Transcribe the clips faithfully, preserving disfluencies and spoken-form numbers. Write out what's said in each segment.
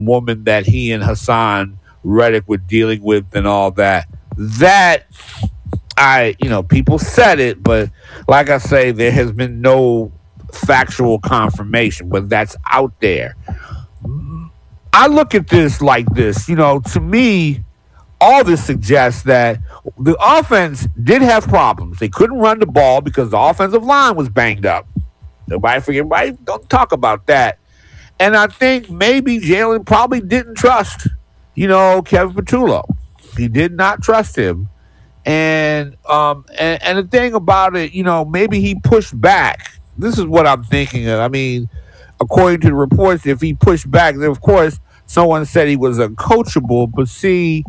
woman that he and Hassan Reddick were dealing with and all that. That I, you know, people said it, but like I say, there has been no factual confirmation, but that's out there. I look at this like this, you know, to me, all this suggests that the offense did have problems. They couldn't run the ball because the offensive line was banged up. Nobody forget, right? Don't talk about that. And I think maybe Jalen probably didn't trust, you know, Kevin Patullo. He did not trust him. And um and, and the thing about it, you know, maybe he pushed back. This is what I'm thinking of. I mean, according to the reports, if he pushed back, then of course someone said he was uncoachable, but see,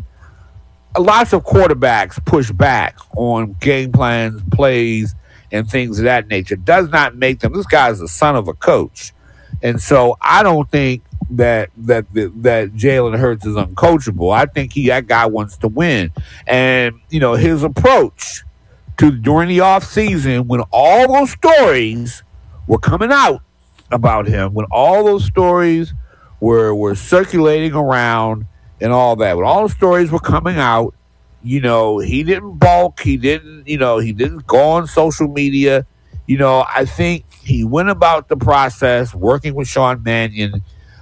lots of quarterbacks push back on game plans, plays, and things of that nature. Does not make them. This guy's the son of a coach, and so I don't think that that that, that Jalen Hurts is uncoachable. I think he that guy wants to win, and you know his approach to during the off season when all those stories were coming out about him, when all those stories were were circulating around and all that, when all the stories were coming out, you know, he didn't balk. He didn't, you know, he didn't go on social media. You know, I think he went about the process working with Sean Mannion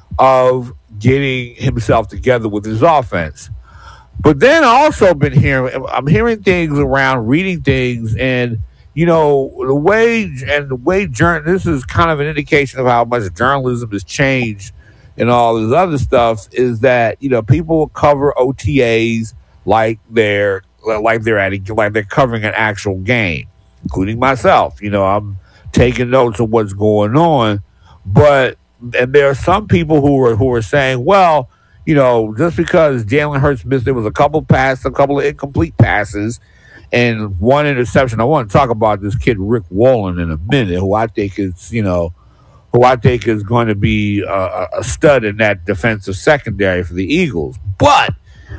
of getting himself together with his offense. But then I also been hearing, I'm hearing things around, reading things, and you know the way and the way journal. This is kind of an indication of how much journalism has changed and all this other stuff. Is that you know people will cover O T As like they're like they're at like they're covering an actual game, including myself. You know, I'm taking notes of what's going on, but and there are some people who are who are saying, well, you know, just because Jalen Hurts missed, there was a couple passes, a couple of incomplete passes, and one interception. I want to talk about this kid Rick Wallen in a minute, who I think is, you know, who I think is going to be a, a stud in that defensive secondary for the Eagles. But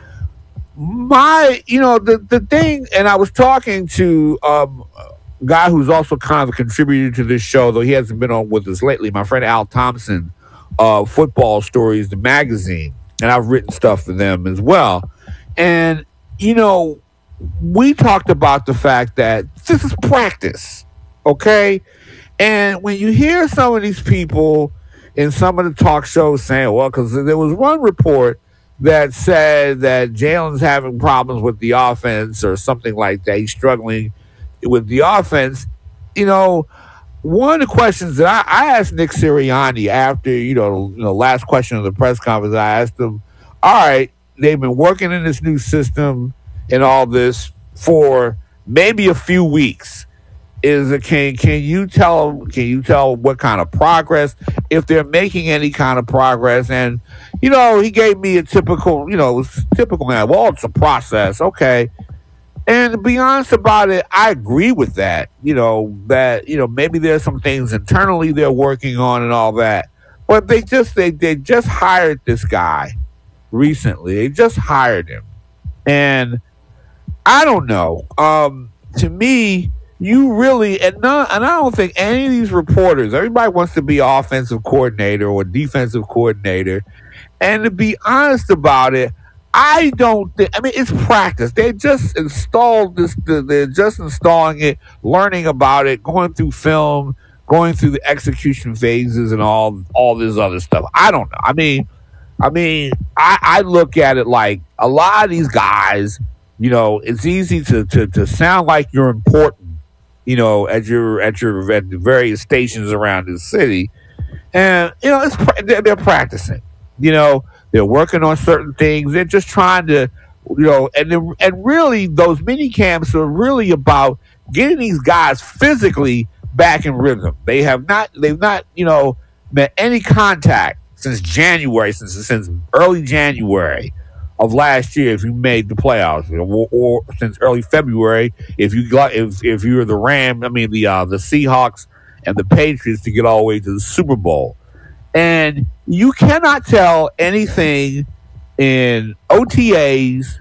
my, you know, the the thing, and I was talking to um, a guy who's also kind of a contributor to this show, though he hasn't been on with us lately, my friend Al Thompson, uh, Football Stories, the magazine. And I've written stuff for them as well. And, you know, we talked about the fact that this is practice, okay? And when you hear some of these people in some of the talk shows saying, well, because there was one report that said that Jalen's having problems with the offense or something like that. He's struggling with the offense. You know, one of the questions that I, I asked Nick Sirianni after, you know, you know, last question of the press conference, I asked him, all right, they've been working in this new system and all this for maybe a few weeks. Is it, can can you tell can you tell what kind of progress, if they're making any kind of progress? And you know, he gave me a typical, you know, typical man. Well, it's a process, okay. And to be honest about it, I agree with that. You know, that, you know, maybe there's some things internally they're working on and all that. But they just they, they just hired this guy recently. They just hired him. And I don't know. Um, to me, you really and not and I don't think any of these reporters, everybody wants to be offensive coordinator or defensive coordinator. And to be honest about it, I don't think, I mean, it's practice. They just installed this, they're just installing it, learning about it, going through film, going through the execution phases and all, all this other stuff. I don't know. I mean, I mean, I, I look at it like a lot of these guys, you know, it's easy to, to, to sound like you're important, you know, at your, at your, at the various stations around the city. And, you know, it's, they're, they're practicing, you know. They're working on certain things. They're just trying to, you know, and and really those mini camps are really about getting these guys physically back in rhythm. They have not, they've not, you know, met any contact since January, since since early January of last year. If you made the playoffs, or, or since early February, if you got, if if you were the Rams, I mean the uh, the Seahawks and the Patriots to get all the way to the Super Bowl. And you cannot tell anything in O T As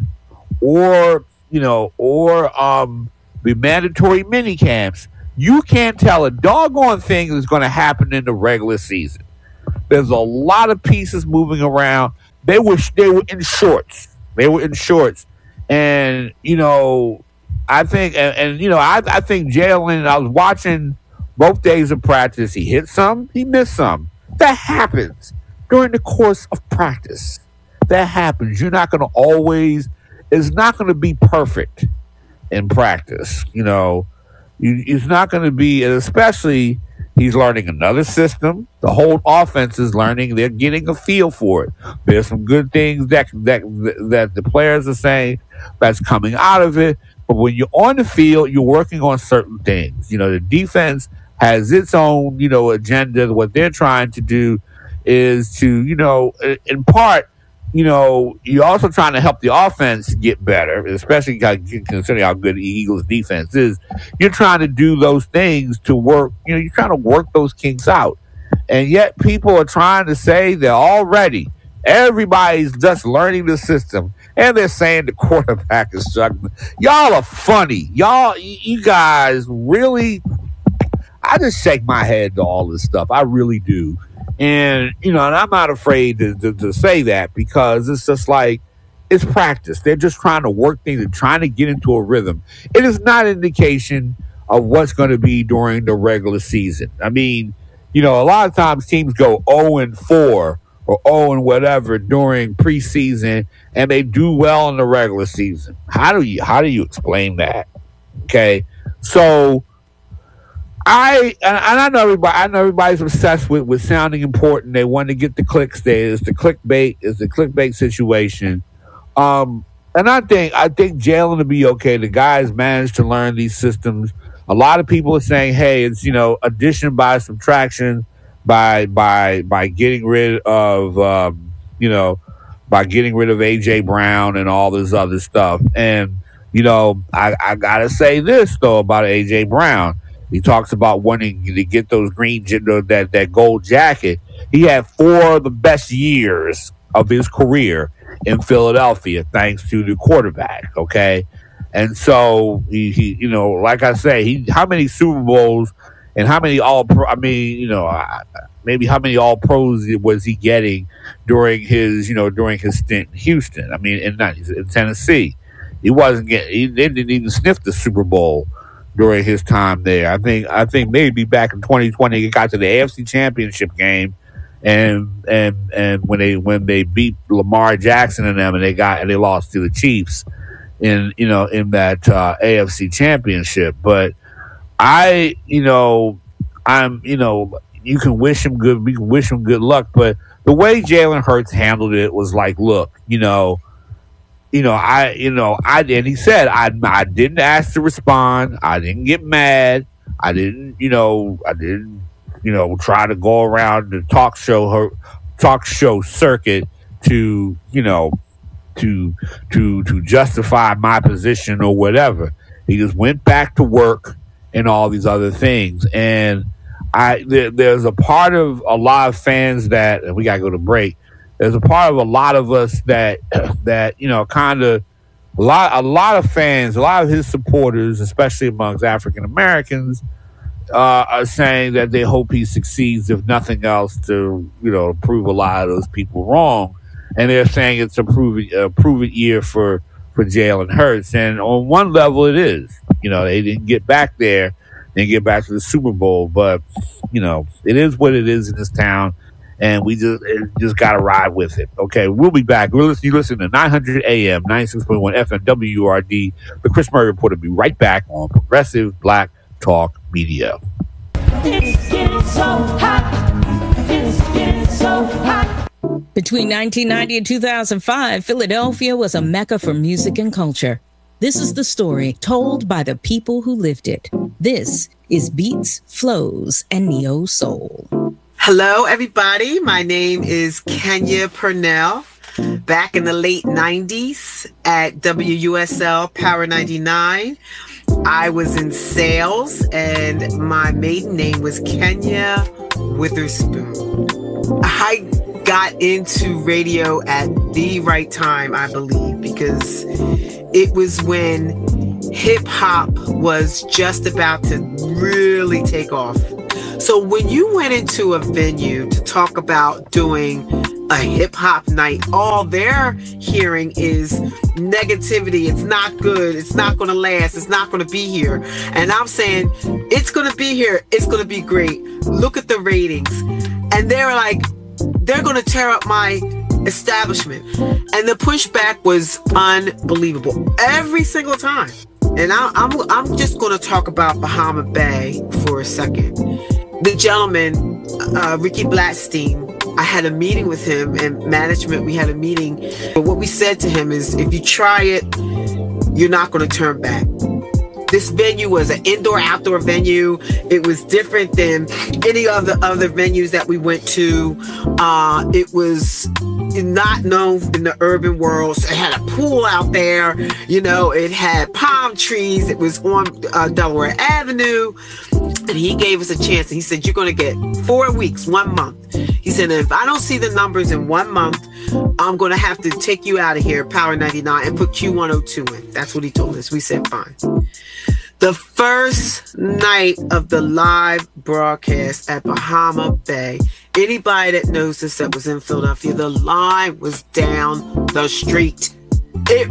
or, you know, or um, the mandatory mini camps. You can't tell a doggone thing that's going to happen in the regular season. There's a lot of pieces moving around. they were they were in shorts. They were in shorts, and you know, I think, and, and you know, I I think Jalen. I was watching both days of practice. He hit some, he missed some. That happens during the course of practice. That happens. You're not going to always. It's not going to be perfect in practice. You know, you, it's not going to be, and especially. He's learning another system. The whole offense is learning. They're getting a feel for it. There's some good things that that that the players are saying that's coming out of it. But when you're on the field, you're working on certain things. You know, the defense has its own, you know, agenda. What they're trying to do is to, you know, in part, you know, you're also trying to help the offense get better, especially considering how good the Eagles' defense is. You're trying to do those things to work, you know, you're trying to work those kinks out. And yet people are trying to say they're all ready. Everybody's just learning the system. And they're saying the quarterback is struggling. Y'all are funny. Y'all, you guys really, I just shake my head to all this stuff. I really do. And, you know, and I'm not afraid to, to, to say that because it's just like, it's practice. They're just trying to work things and trying to get into a rhythm. It is not an indication of what's going to be during the regular season. I mean, you know, a lot of times teams go oh and four or oh and whatever during preseason and they do well in the regular season. How do you, how do you explain that? Okay. So, I and I know everybody. I know everybody's obsessed with, with sounding important. They want to get the clicks. There is the clickbait. Is the clickbait situation, um, and I think I think Jalen will be okay. The guys managed to learn these systems. A lot of people are saying, "Hey, it's you know addition by subtraction, by by by getting rid of um, you know by getting rid of A J Brown and all this other stuff." And you know, I, I gotta say this though about A J Brown. He talks about wanting to get those green, that that gold jacket. He had four of the best years of his career in Philadelphia, thanks to the quarterback. Okay, and so he, he you know, like I say, he how many Super Bowls and how many all pro? I mean, you know, maybe how many all pros was he getting during his, you know, during his stint in Houston? I mean, in, in Tennessee, he wasn't getting. He didn't even sniff the Super Bowl during his time there. I think I think maybe back in twenty twenty he got to the A F C Championship game and and and when they when they beat Lamar Jackson and them and they got and they lost to the Chiefs in you know in that uh, A F C Championship. But I you know I'm you know you can wish him good we can wish him good luck, but the way Jalen Hurts handled it was like, look, you know You know, I, you know, I, and he said, I, I didn't ask to respond. I didn't get mad. I didn't, you know, I didn't, you know, try to go around the talk show, her talk show circuit to, you know, to, to, to justify my position or whatever. He just went back to work and all these other things. And I, there, there's a part of a lot of fans that, and we got to go to break. There's a part of a lot of us that that you know kind of a lot a lot of fans, a lot of his supporters, especially amongst African Americans, uh, are saying that they hope he succeeds, if nothing else, to you know prove a lot of those people wrong. And they're saying it's a prove it, a prove it year for for Jalen Hurts. And on one level, it is. You know, they didn't get back there, they didn't get back to the Super Bowl, but you know, it is what it is in this town. And we just just got to ride with it. Okay, we'll be back. We'll listen, you listen to nine hundred A M, ninety-six point one F M, W R D. The Chris Murray Report will be right back on Progressive Black Talk Media. It's getting so hot. It's getting so hot. Between nineteen ninety and two thousand five, Philadelphia was a mecca for music and culture. This is the story told by the people who lived it. This is Beats, Flows, and Neo Soul. Hello, everybody. My name is Kenya Purnell. Back in the late nineties at W U S L Power ninety-nine, I was in sales and my maiden name was Kenya Witherspoon. I got into radio at the right time, I believe, because it was when hip hop was just about to really take off. So when you went into a venue to talk about doing a hip hop night, all they're hearing is negativity. It's not good. It's not going to last. It's not going to be here. And I'm saying it's going to be here. It's going to be great. Look at the ratings. And they're like, they're going to tear up my establishment. And the pushback was unbelievable every single time. And I, I'm I'm just going to talk about Bahama Bay for a second. The gentleman, uh, Ricky Blackstein, I had a meeting with him and management. We had a meeting. But what we said to him is, if you try it, you're not going to turn back. This venue was an indoor-outdoor venue. It was different than any of the other venues that we went to. Uh, it was not known in the urban world. So it had a pool out there. You know, it had palm trees. It was on uh, Delaware Avenue. And he gave us a chance. And he said, you're going to get four weeks, one month. He said, if I don't see the numbers in one month, I'm going to have to take you out of here, Power ninety-nine, and put Q one oh two in. That's what he told us. We said, fine. The first night of the live broadcast at Bahama Bay, anybody that knows this that was in Philadelphia, the line was down the street. It